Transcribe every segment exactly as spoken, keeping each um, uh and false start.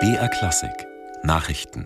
B R Klassik Nachrichten.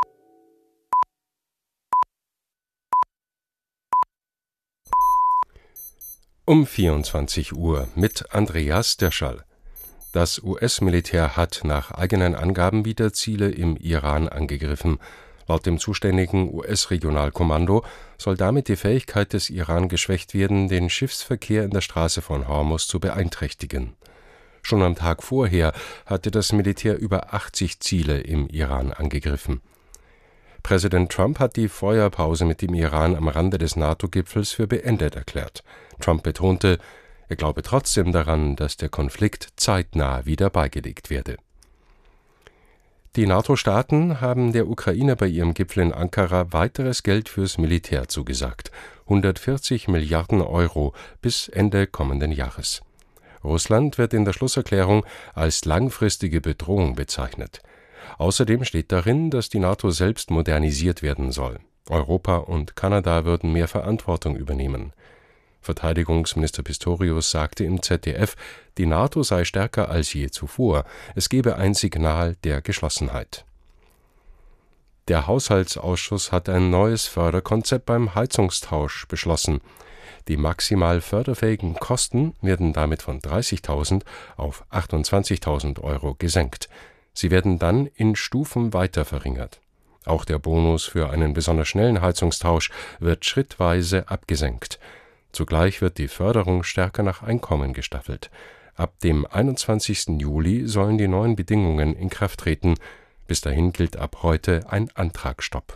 Um vierundzwanzig Uhr mit Andreas Dirschall. Das U S-Militär hat nach eigenen Angaben wieder Ziele im Iran angegriffen. Laut dem zuständigen U S-Regionalkommando soll damit die Fähigkeit des Iran geschwächt werden, den Schiffsverkehr in der Straße von Hormuz zu beeinträchtigen. Schon am Tag vorher hatte das Militär über achtzig Ziele im Iran angegriffen. Präsident Trump hat die Feuerpause mit dem Iran am Rande des NATO-Gipfels für beendet erklärt. Trump betonte, er glaube trotzdem daran, dass der Konflikt zeitnah wieder beigelegt werde. Die NATO-Staaten haben der Ukraine bei ihrem Gipfel in Ankara weiteres Geld fürs Militär zugesagt, hundertvierzig Milliarden Euro bis Ende kommenden Jahres. Russland wird in der Schlusserklärung als langfristige Bedrohung bezeichnet. Außerdem steht darin, dass die NATO selbst modernisiert werden soll. Europa und Kanada würden mehr Verantwortung übernehmen. Verteidigungsminister Pistorius sagte im Z D F, die NATO sei stärker als je zuvor. Es gebe ein Signal der Geschlossenheit. Der Haushaltsausschuss hat ein neues Förderkonzept beim Heizungstausch beschlossen. Die maximal förderfähigen Kosten werden damit von dreißigtausend auf achtundzwanzigtausend Euro gesenkt. Sie werden dann in Stufen weiter verringert. Auch der Bonus für einen besonders schnellen Heizungstausch wird schrittweise abgesenkt. Zugleich wird die Förderung stärker nach Einkommen gestaffelt. Ab dem einundzwanzigsten Juli sollen die neuen Bedingungen in Kraft treten. Bis dahin gilt ab heute ein Antragsstopp.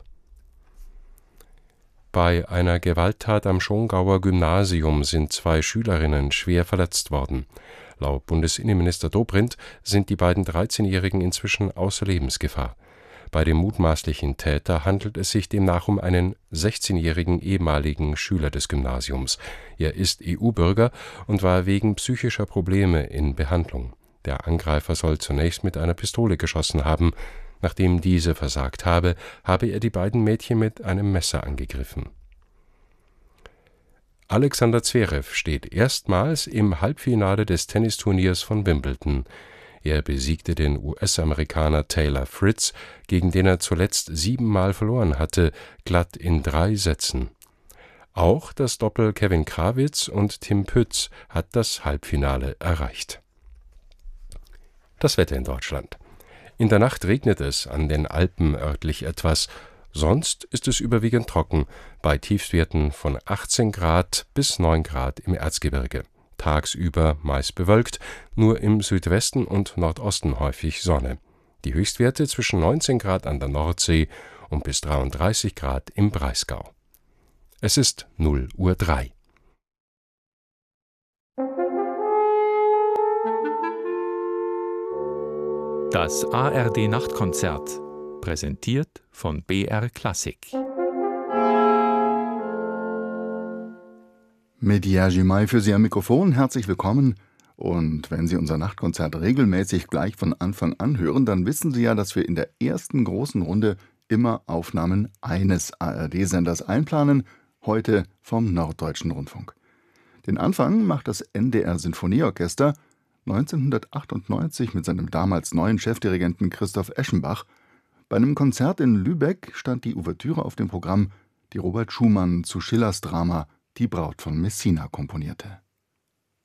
Bei einer Gewalttat am Schongauer Gymnasium sind zwei Schülerinnen schwer verletzt worden. Laut Bundesinnenminister Dobrindt sind die beiden dreizehnjährigen inzwischen außer Lebensgefahr. Bei dem mutmaßlichen Täter handelt es sich demnach um einen sechzehnjährigen ehemaligen Schüler des Gymnasiums. Er ist E U-Bürger und war wegen psychischer Probleme in Behandlung. Der Angreifer soll zunächst mit einer Pistole geschossen haben. Nachdem diese versagt habe, habe er die beiden Mädchen mit einem Messer angegriffen. Alexander Zverev steht erstmals im Halbfinale des Tennisturniers von Wimbledon. Er besiegte den U S-Amerikaner Taylor Fritz, gegen den er zuletzt siebenmal verloren hatte, glatt in drei Sätzen. Auch das Doppel Kevin Krawitz und Tim Pütz hat das Halbfinale erreicht. Das Wetter in Deutschland. In der Nacht regnet es an den Alpen örtlich etwas, sonst ist es überwiegend trocken, bei Tiefstwerten von achtzehn Grad bis neun Grad im Erzgebirge. Tagsüber meist bewölkt, nur im Südwesten und Nordosten häufig Sonne. Die Höchstwerte zwischen neunzehn Grad an der Nordsee und bis dreiunddreißig Grad im Breisgau. Es ist null Uhr drei. Das A R D-Nachtkonzert, präsentiert von B R Klassik. Medya Gimay für Sie am Mikrofon, herzlich willkommen. Und wenn Sie unser Nachtkonzert regelmäßig gleich von Anfang an hören, dann wissen Sie ja, dass wir in der ersten großen Runde immer Aufnahmen eines A R D-Senders einplanen, heute vom Norddeutschen Rundfunk. Den Anfang macht das N D R-Sinfonieorchester neunzehnhundertachtundneunzig mit seinem damals neuen Chefdirigenten Christoph Eschenbach. Bei einem Konzert in Lübeck stand die Ouvertüre auf dem Programm, die Robert Schumann zu Schillers Drama Die Braut von Messina komponierte.